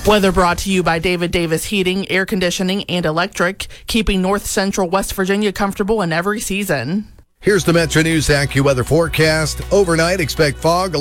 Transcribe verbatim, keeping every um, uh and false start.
Weather brought to you by David Davis Heating, Air Conditioning, and Electric, keeping North Central West Virginia comfortable in every season. Here's the Metro News AccuWeather forecast. Overnight, expect fog